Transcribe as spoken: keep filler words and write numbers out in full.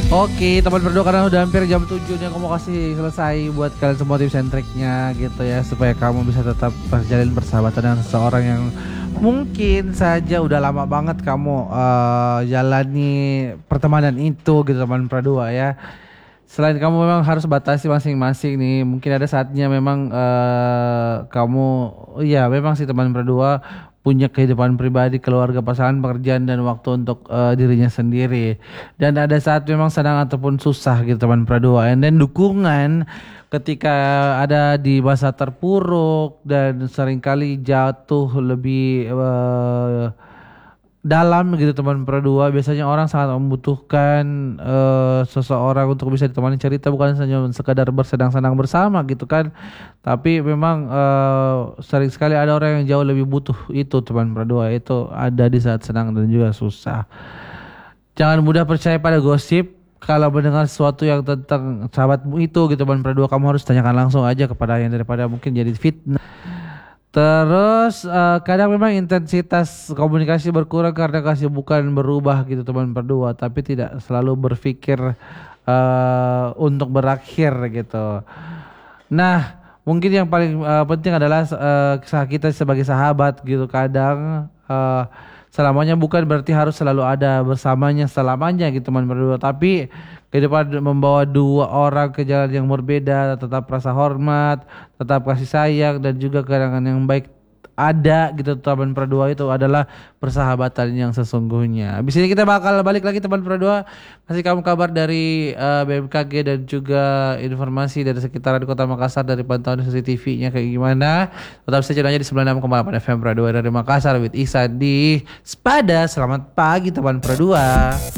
Oke teman berdua, karena udah hampir jam tujuh nih, aku mau kasih selesai buat kalian semua tips and triknya gitu ya, supaya kamu bisa tetap berjalin persahabatan dengan seseorang yang mungkin saja udah lama banget kamu uh, jalani pertemanan itu gitu teman berdua ya. Selain kamu memang harus batasi masing-masing nih, mungkin ada saatnya memang uh, kamu, ya memang sih teman berdua punya kehidupan pribadi, keluarga, pasangan, pekerjaan, dan waktu untuk uh, dirinya sendiri. Dan ada saat memang senang ataupun susah gitu teman berdua. Dan dukungan ketika ada di masa terpuruk dan seringkali jatuh lebih uh, dalam gitu teman berdua, biasanya orang sangat membutuhkan uh, seseorang untuk bisa ditemani cerita, bukan hanya sekadar bersedang-senang bersama gitu kan, tapi memang uh, sering sekali ada orang yang jauh lebih butuh itu teman berdua, itu ada di saat senang dan juga susah. Jangan mudah percaya pada gosip. Kalau mendengar sesuatu yang tentang sahabatmu itu gitu teman berdua, kamu harus tanyakan langsung aja kepada yang, daripada mungkin jadi fitnah. Terus uh, kadang memang intensitas komunikasi berkurang karena kesibukan berubah gitu teman berdua, tapi tidak selalu berpikir uh, untuk berakhir gitu. Nah, mungkin yang paling uh, penting adalah uh, kita sebagai sahabat gitu, kadang uh, selamanya bukan berarti harus selalu ada bersamanya selamanya gitu teman berdua, tapi kehidupan membawa dua orang ke jalan yang berbeda, tetap rasa hormat, tetap kasih sayang, dan juga kenangan yang baik ada gitu teman berdua, itu adalah persahabatan yang sesungguhnya. Habis ini kita bakal balik lagi teman berdua, kasih kamu kabar dari uh, B M K G dan juga informasi dari sekitaran Kota Makassar dari pantauan C C T V-nya kayak gimana. Tetap stay tune aja di sembilan puluh enam koma delapan F M Berdua dari Makassar with Ihsan di Spada. Selamat pagi teman berdua.